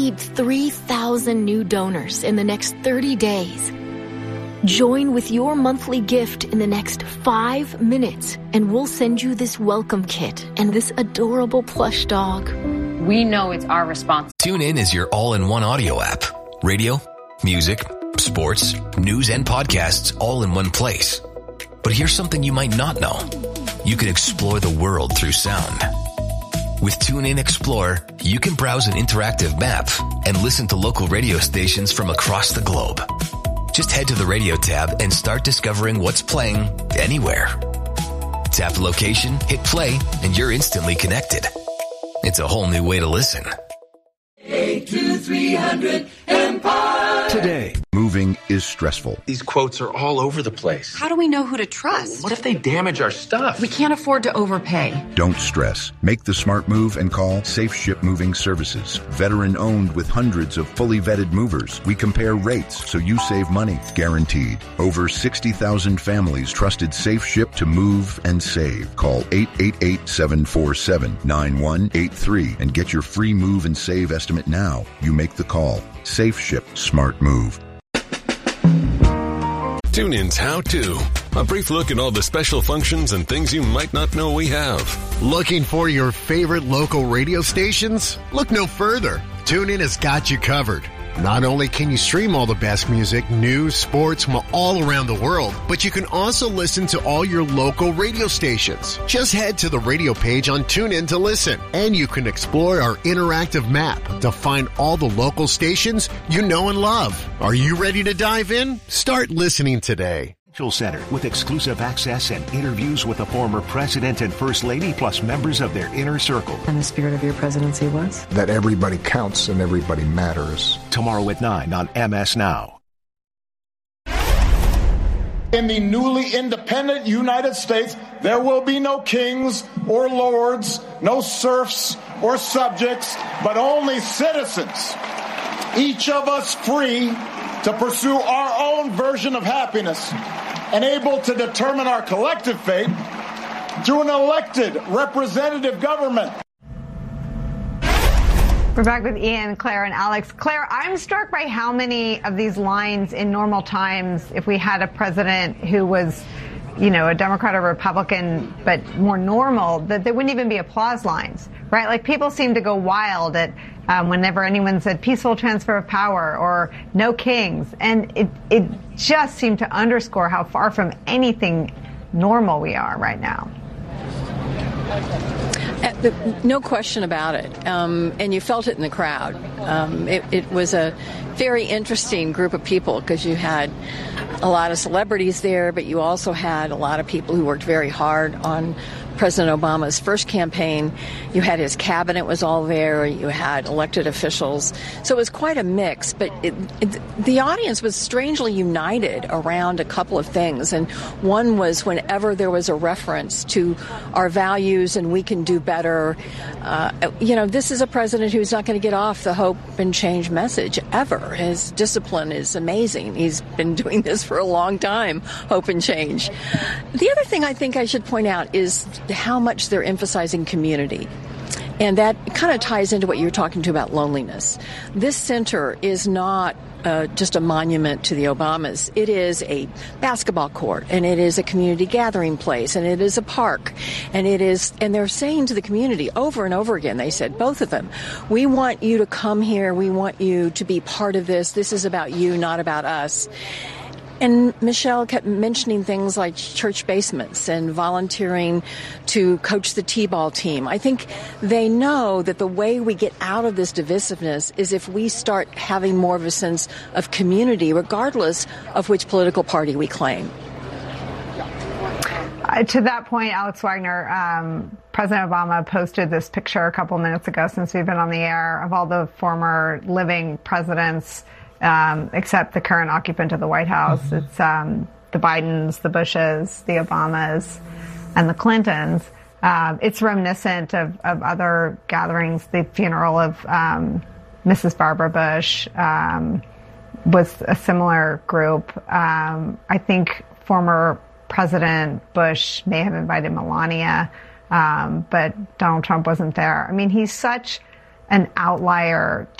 need 3,000 new donors in the next 30 days. Join with your monthly gift in the next 5 minutes, and we'll send you this welcome kit and this adorable plush dog. We know it's our responsibility. TuneIn is your all-in-one audio app. Radio, music, sports, news, and podcasts all in one place. But here's something you might not know. You can explore the world through sound. With TuneIn Explorer, you can browse an interactive map and listen to local radio stations from across the globe. Just head to the radio tab and start discovering what's playing anywhere. Tap location, hit play, and you're instantly connected. It's a whole new way to listen. 82300 Empire. Today, moving is stressful. These quotes are all over the place. How do we know who to trust? What if they damage our stuff? We can't afford to overpay. Don't stress. Make the smart move and call Safe Ship Moving Services. Veteran owned with hundreds of fully vetted movers. We compare rates so you save money. Guaranteed. Over 60,000 families trusted Safe Ship to move and save. Call 888-747-9183 and get your free move and save estimate now. You make the call. Safe Ship. Smart move. TuneIn's How To. A brief look at all the special functions and things you might not know we have. Looking for your favorite local radio stations? Look no further. TuneIn has got you covered. Not only can you stream all the best music, news, sports from all around the world, but you can also listen to all your local radio stations. Just head to the radio page on TuneIn to listen, and you can explore our interactive map to find all the local stations you know and love. Are you ready to dive in? Start listening today. Center with exclusive access and interviews with the former president and first lady, plus members of their inner circle. And the spirit of your presidency was? That everybody counts and everybody matters. Tomorrow at 9 on MS Now. In the newly independent United States, there will be no kings or lords, no serfs or subjects, but only citizens. Each of us free to pursue our own version of happiness and able to determine our collective fate through an elected representative government. We're back with Ian, Claire, and Alex. Claire, I'm struck by how many of these lines in normal times, if we had a president who was, you know, a Democrat or Republican, but more normal, that there wouldn't even be applause lines, right? Like, people seem to go wild at whenever anyone said peaceful transfer of power or no kings. And it just seemed to underscore how far from anything normal we are right now. No question about it. And you felt it in the crowd. It was a very interesting group of people because you had a lot of celebrities there, but you also had a lot of people who worked very hard on President Obama's first campaign. You had his cabinet was all there. You had elected officials. So it was quite a mix, but the audience was strangely united around a couple of things. And one was whenever there was a reference to our values and we can do better, this is a president who's not going to get off the hope and change message ever. His discipline is amazing. He's been doing this for a long time, hope and change. The other thing I think I should point out is how much they're emphasizing community. And that kind of ties into what you're talking to about loneliness. This center is not just a monument to the Obamas. It is a basketball court, and it is a community gathering place, and it is a park, and they're saying to the community over and over again, they said, both of them, we want you to come here, we want you to be part of this. This is about you, not about us. And Michelle kept mentioning things like church basements and volunteering to coach the T-ball team. I think they know that the way we get out of this divisiveness is if we start having more of a sense of community, regardless of which political party we claim. To that point, Alex Wagner, President Obama posted this picture a couple minutes ago since we've been on the air of all the former living presidents, except the current occupant of the White House. Mm-hmm. It's the Bidens, the Bushes, the Obamas, and the Clintons. It's reminiscent of other gatherings. The funeral of Mrs. Barbara Bush was a similar group. I think former President Bush may have invited Melania, but Donald Trump wasn't there. I mean, he's such an outlier